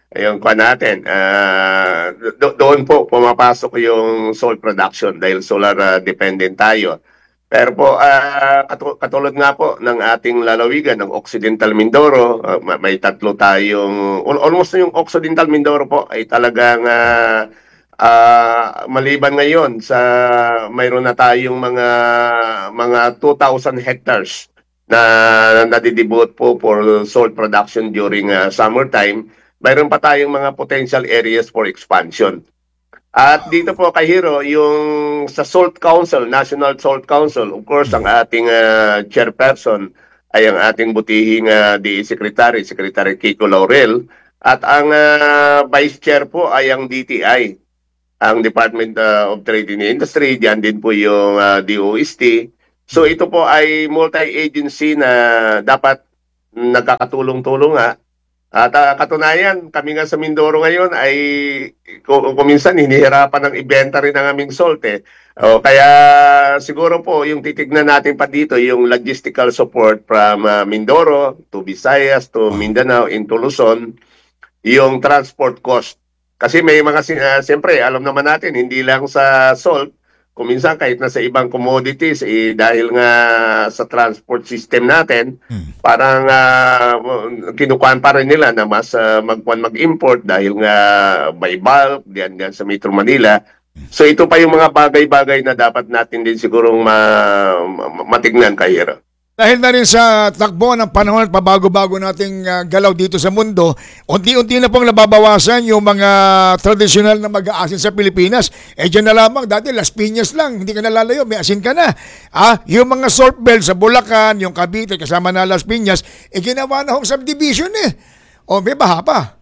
yung kuha natin, ah, do- doon po pumapasok yung salt production dahil solar ah, dependent tayo. Pero po, ah, katu- katulad nga po ng ating lalawigan, ng Occidental Mindoro, ah, ma- may tatlo tayong, al- almost yung Occidental Mindoro po ay talagang ah, ah, maliban ngayon sa mayroon na tayong mga mga two thousand hectares na nadidibot po for salt production during ah, summertime, mayroon pa tayong mga potential areas for expansion. At dito po kay Hiro, yung sa Salt Council, National Salt Council, of course, ang ating ah, chairperson ay ang ating butihing ah, D E Secretary, Secretary Kiko Laurel, at ang ah, vice chair po ay ang D T I, ang Department ah, of Trade and Industry, diyan din po yung ah, D O S T. So ito po ay multi-agency na dapat nagkakatulong-tulong nga. At ah, katunayan, kami nga sa Mindoro ngayon ay kung, kung minsan hinihirapan ng ibenta rin ang aming salt eh. O, kaya siguro po yung titignan natin pa dito yung logistical support from ah, Mindoro to Visayas to Mindanao into Luzon, yung transport cost. Kasi may mga, sin- ah, siyempre alam naman natin, hindi lang sa salt, kung minsan kahit na sa ibang commodities, eh, dahil nga sa transport system natin, parang uh, kinukuhan pa rin nila na mas uh, magkuhan mag-import dahil nga may bulk diyan, diyan sa Metro Manila. So ito pa yung mga bagay-bagay na dapat natin din sigurong ma- ma- matignan kay Hiro. Dahil na rin sa takbo ng panahon at pabago-bago nating ah, galaw dito sa mundo, unti-unti na pong nababawasan yung mga tradisyonal na mag-aasin sa Pilipinas. Eh dyan na lamang, dati Las Piñas lang, hindi ka nalalayo, may asin ka na. Ah, yung mga salt belt sa Bulacan, yung Cavite, kasama na Las Piñas, eh ginawa na hong subdivision eh. O may baha pa.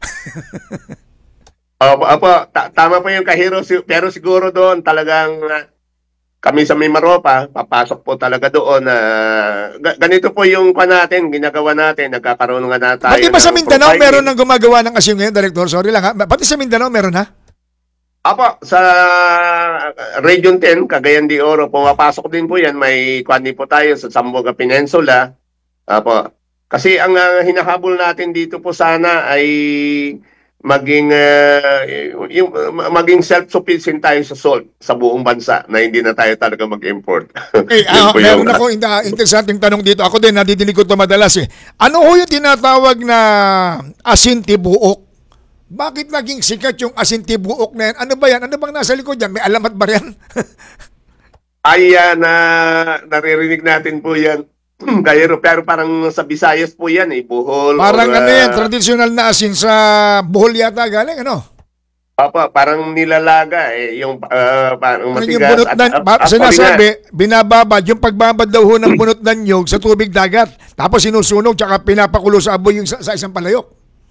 Opo, opo, ta- tama po yung kahiro, si- pero siguro doon talagang ah, kami sa Mimaropa, papasok po talaga doon. ah, ga- ganito po yung pa natin, ginagawa natin, nagkakaroon nga na tayo. Pati ba sa ng Mindanao providing- meron nang gumagawa ng asin ngayon, Director? Sorry lang ha. Pati sa Mindanao meron ha? Apo, sa Region ten, Cagayan de Oro, pumapasok din po yan. May kwan din po tayo sa Zamboanga Peninsula. Apo. Kasi ang ah, hinahabol natin dito po sana ay maging ah, yung, maging self-sufficient tayo sa salt sa buong bansa na hindi na tayo talaga mag-import. Eh, Yun ah, po yung- meron ako inda, interesanteng tanong dito. Ako din, nadidinig ko ito madalas eh. Ano ho yung tinatawag na asin tibuok? Bakit naging sikat yung asin tibuok na yan? Ano ba yan? Ano bang nasa likod yan? May alamat ba yan? Ay, ah, na naririnig natin po yan. Kaya, pero parang sa Visayas po yan, eh, Bohol. Parang or, ano yan, ah, traditional na asin sa Bohol yata galing, ano? Papa, parang nilalaga eh, yung ah, parang Parang yung matigas. bunot na, ba, actually nga, sinasabi, binababad, yung pagbabad daw ho ng bunot ng nyog sa tubig dagat. Tapos sinusunog, tsaka pinapakulo sa aboy yung sa, sa isang palayok.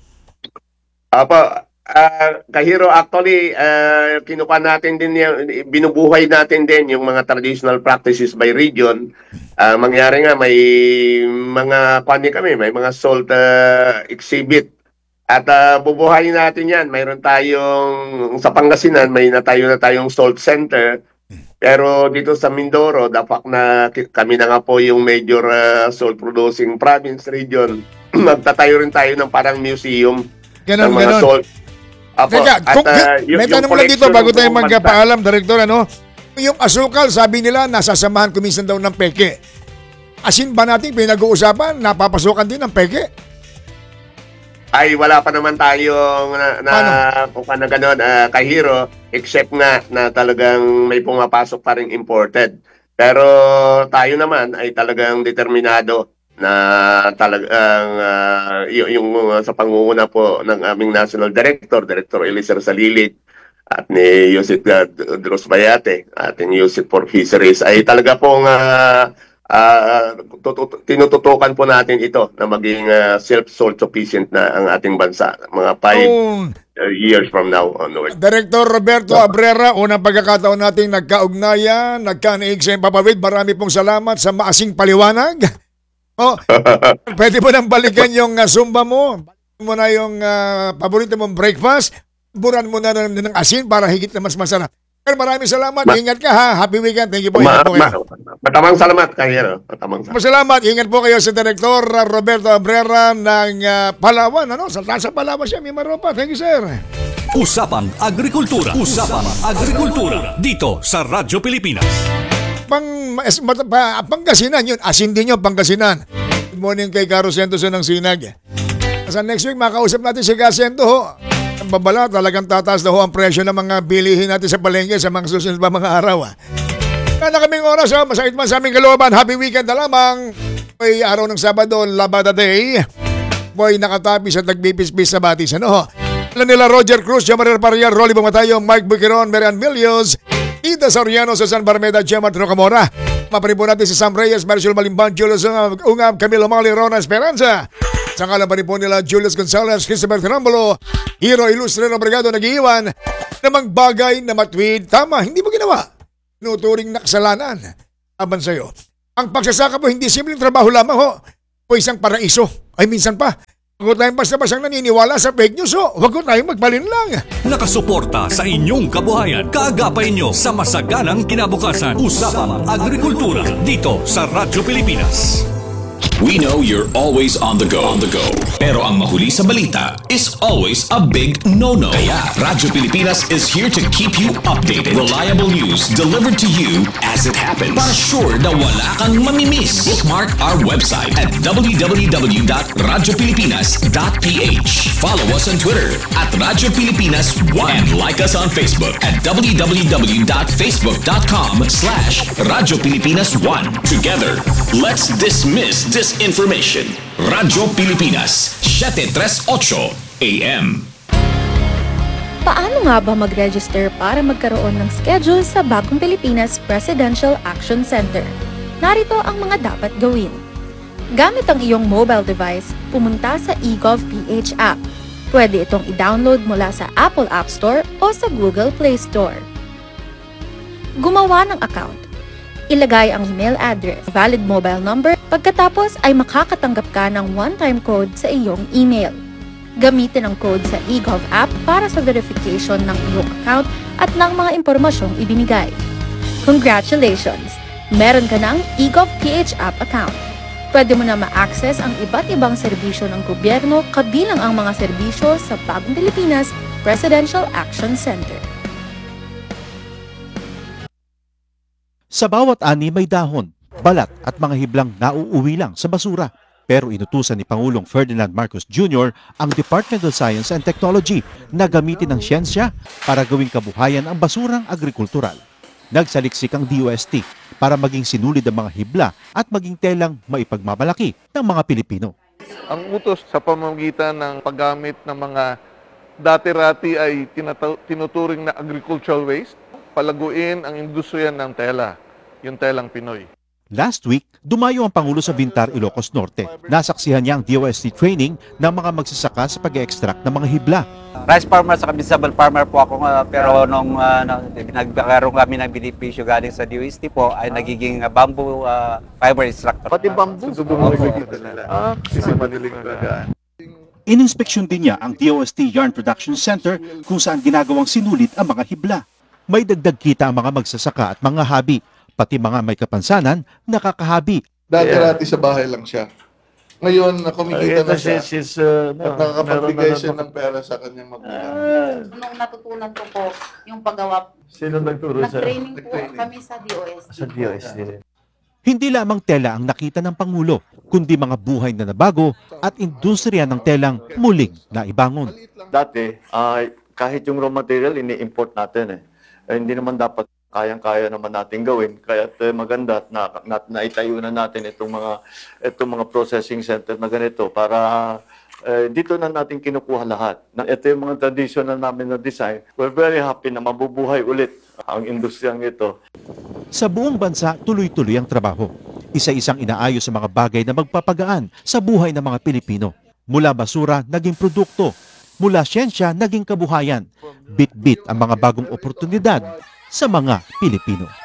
Papa, ah, kahiro, actually, ah, kinuha natin din, yung, binubuhay natin din yung mga traditional practices by region. Ah, mangyari nga, may mga, kwani kami, may mga salt ah, exhibit. At ah, bubuhayin natin yan. Mayroon tayong, sa Pangasinan, may natayo na tayong salt center. Pero dito sa Mindoro, the fact na ki- kami na nga po yung major ah, salt producing province region, magtatayo rin tayo ng parang museum Ganon, ng mga ganon. salt. Apo, Teka, at, kung, ah, yung- may yung tanong lang dito collection bago ng tayo buong bansa. magpaalam, Director, ano? Yung asukal, sabi nila, nasasamahan kuminsan daw ng peke. Asin ba natin pinag-uusapan, napapasukan din ng peke? Ay, wala pa naman tayong na, na kung paano gano'n, ah, kahiro, except nga na talagang may pumapasok pa rin imported. Pero tayo naman ay talagang determinado na talagang ah, y- yung uh, sa pangunguna po ng aming National Director, Director Eliezer Salilig, at ni Yusip uh, Dros Bayate, ating Yusip for Fisheries, ay talaga pong ah, ah, tutu- tinututukan po natin ito na maging ah, self-sufficient na ang ating bansa mga five Oh. uh, years from now onward. Director Roberto Abrera, unang pagkakataon nating nagkaugnayan, nagkanaig sa papawid. Marami pong salamat sa maasing paliwanag. Oh, pwede mo nang balikan yung uh, zumba mo. Balikan mo na yung uh, paborito mong breakfast. Buran mo na ng, ng asin para higit na mas masarap. Sir, maraming salamat. Ingat ka ha. Happy weekend. Thank you po. Ma, Ingat po ma, kayo. matamang salamat kayo. Matamang salamat. Masalamat. Ingat po kayo sa Direktor uh, Roberto Abrera ng uh, Palawan. Ano? Sa Tasa Palawan siya. Mimaropa. Thank you, sir. Usapang Agrikultura. Usapang Agrikultura. Dito sa Radyo Pilipinas. Pang, es, mat, pa, Pangasinan yun. Asin din yun, Pangasinan. Good morning kay Caro Sentoso ng Sinag. Sa next week, makausap natin si Gasento ho. Ang babala, talagang tataas na ho ang presyo ng mga bilihin natin sa palengke sa mga susunod pa mga araw. Kaya kaming oras, oh, masakit man sa aming kalooban. Happy weekend na lamang. Ay araw ng Sabado, Labada Day. Boy, nakatabi sa tagbipis-bis sa batis. Ano ho? Alam nila Roger Cruz, Jamarer Pariar, Rolly Bumatayo, Mike Buquiron, Marian Villos, Ida Soriano, Susan Barmeda, Gemma Trocamora. Maparin po natin si Sam Reyes, Maricel Malimban, Julius Ungab, Camilo Mali, Rona Esperanza. Sa ngalan pa rin po nila Julius Gonzalez, Christopher Tirambolo, Hero Ilustre ng Brigado nag-iiwan na magbagay na matwid. Tama, hindi mo ginawa. Nuturing na kasalanan. Aban sa'yo. Ang pagsasaka po hindi simpleng trabaho lamang ho. O isang paraiso. Ay minsan pa. Huwag tayong basta-bastang naniniwala sa fake news ho. Huwag tayong magbalin lang. Nakasuporta sa inyong kabuhayan. Kaagapay nyo sa masaganang kinabukasan. Usapang Agrikultura. Dito sa Radyo Pilipinas. We know you're always on the go. On the go. Pero ang mahuli sa balita is always a big no-no. Kaya Radyo Pilipinas is here to keep you updated. Reliable news delivered to you as it happens. Para sure na wala kang mamimiss. Bookmark our website at w w w dot radyo pilipinas dot p h. Follow us on Twitter at Radyo Pilipinas one and like us on Facebook at w w w dot facebook dot com slash Radyo Pilipinas one. Together, let's dismiss disinformation. Radyo Pilipinas, seven thirty-eight A M. Paano nga ba mag-register para magkaroon ng schedule sa Bagong Pilipinas Presidential Action Center? Narito ang mga dapat gawin. Gamit ang iyong mobile device, pumunta sa eGovPH app. Pwede itong i-download mula sa Apple App Store o sa Google Play Store. Gumawa ng account. Ilagay ang email address, valid mobile number, pagkatapos ay makakatanggap ka ng one-time code sa iyong email. Gamitin ang code sa eGov app para sa verification ng iyong account at ng mga impormasyong ibinigay. Congratulations! Meron ka ng eGovPH app account. Pwede mo na ma-access ang iba't ibang serbisyo ng gobyerno kabilang ang mga serbisyo sa Bagong Pilipinas Presidential Action Center. Sa bawat ani may dahon, balat at mga hiblang nauuwi lang sa basura. Pero inutusan ni Pangulong Ferdinand Marcos Junior ang Department of Science and Technology na gamitin ang siyensya para gawing kabuhayan ang basurang agrikultural. Nagsaliksik ang D O S T para maging sinulid ang mga hibla at maging telang maipagmamalaki ng mga Pilipino. Ang utos sa pamamagitan ng paggamit ng mga dati-rati ay tinataw- tinuturing na agricultural waste, palaguin ang industriya ng tela, yung telang Pinoy. Last week, dumayo ang Pangulo sa Vintar, Ilocos Norte. Nasaksihan niya ang D O S T training ng mga magsasaka sa pag-extract ng mga hibla. Rice farmer sa vegetable farmer po ako, uh, pero nung uh, nagkaroon kami ng benepisyo galing sa D O S T po ay nagiging uh, bamboo uh, fiber extractor. Pati bamboo? Ah, kasi maniling talaga. Ininspeksyon din niya ang D O S T Yarn Production Center kung saan ginagawang sinulit ang mga hibla. May dagdag kita ang mga magsasaka at mga habi, pati mga may kapansanan, nakakahabi. Dati-rati sa bahay lang siya. Ngayon, kumikita Uh, na siya. she's, uh, at nakakapagbigay siya ng pera sa kanyang magulang. Nung natutunan ko po yung paggawa, Sino nagturo sa... nag-training po kami sa D O S T. Sa D O S T rin. Hindi lamang tela ang nakita ng Pangulo, kundi mga buhay na nabago at industriya ng telang muling naibangon. Dati, uh, kahit yung raw material, ini-import natin eh. Eh, hindi naman dapat kayang-kaya naman natin gawin. Kaya uh, maganda na, na naitayo na natin itong mga itong mga processing center na ganito para uh, dito na natin kinukuha lahat. Na ito yung mga traditional namin na design. We're very happy na mabubuhay ulit ang industriyang ito. Sa buong bansa, tuloy-tuloy ang trabaho. Isa-isang inaayos sa mga bagay na magpapagaan sa buhay ng mga Pilipino. Mula basura, naging produkto. Mula siyensya, naging kabuhayan. Bit-bit ang mga bagong oportunidad sa mga Pilipino.